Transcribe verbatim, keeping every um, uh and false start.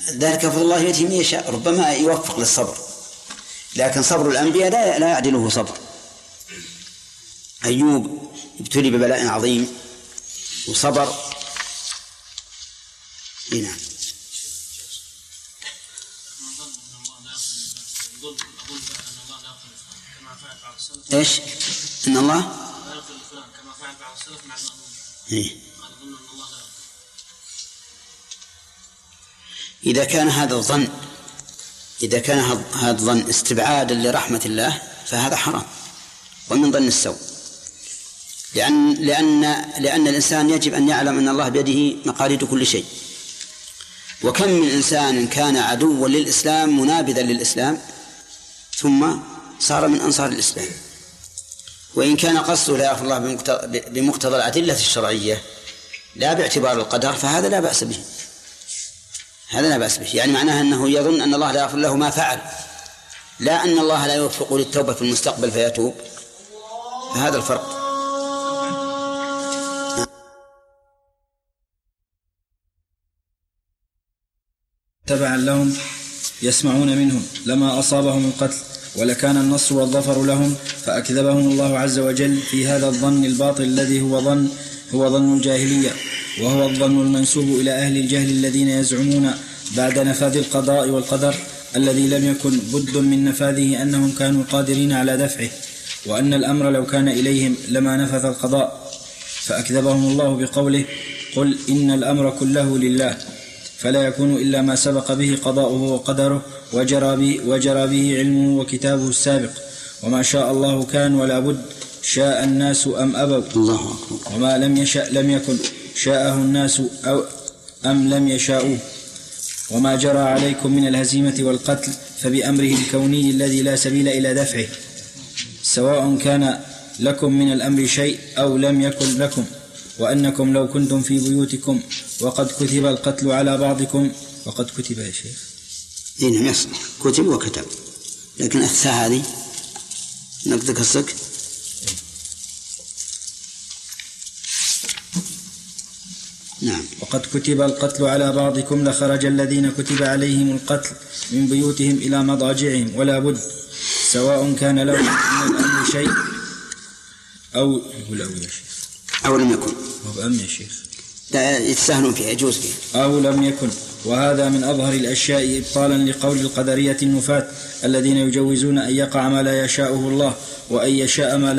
ذلك فضل الله يؤتيه من يشاء، ربما يوفق للصبر، لكن صبر الأنبياء لا لا يعدله صبر. أيوب ابتلي ببلاء عظيم وصبر. نعم. ايش؟ ان الله لا يغفر لفلان كما فعل بعض السلف مع المأمون. إيه؟ إذا كان هذا الظن إذا كان هذا الظن استبعادا لرحمة الله فهذا حرام ومن ظن السوء، لأن لأن لأن الإنسان يجب أن يعلم أن الله بيده مقاليد كل شيء. وكم من إنسان كان عدوا للإسلام منابذا للإسلام ثم صار من أنصار الإسلام، وإن كان قصده لا يغفر الله بمقتضى الأدلة الشرعية لا باعتبار القدر فهذا لا بأس به، هذا لا بأس به، يعني معناها أنه يظن أن الله لا يغفر له ما فعل، لا أن الله لا يوفق للتوبة في المستقبل فيتوب، فهذا الفرق. تبعا لهم يسمعون منهم لما أصابهم القتل ولكان النصر والظفر لهم، فأكذبهم الله عز وجل في هذا الظن الباطل الذي هو ظن هو ظن الجاهلية، وهو الظن المنسوب إلى أهل الجهل الذين يزعمون بعد نفاذ القضاء والقدر الذي لم يكن بد من نفاذه أنهم كانوا قادرين على دفعه، وأن الأمر لو كان إليهم لما نفذ القضاء. فأكذبهم الله بقوله قل إن الأمر كله لله، فلا يكون إلا ما سبق به قضاؤه وقدره وجرى به, وجرى به علمه وكتابه السابق، وما شاء الله كان ولا بد، شاء الناس أم أبوا، وما لم يشأ لم يكن، شاءه الناس أو أم لم يشاءوه. وما جرى عليكم من الهزيمة والقتل فبأمره الكوني الذي لا سبيل إلى دفعه، سواء كان لكم من الأمر شيء أو لم يكن لكم، وأنكم لو كنتم في بيوتكم وقد كتب القتل على بعضكم. وقد كتب يا شيخ إنهم يصلح كتب وكتب، لكن الثاء هذه نقدك السك. نعم. وقد كتب القتل على بعضكم لخرج الذين كتب عليهم القتل من بيوتهم إلى مضاجعهم ولا بد، سواء كان لهم من الأمر شيء أو أو لم يكن. أو أم يا شيخ لا يتساهلون فيها، يجوز فيها أو لم يكن. وهذا من أظهر الأشياء إبطالا لقول القدرية النفاة الذين يجوزون أن يقع ما لا يشاءه الله وأن يشاء ما لا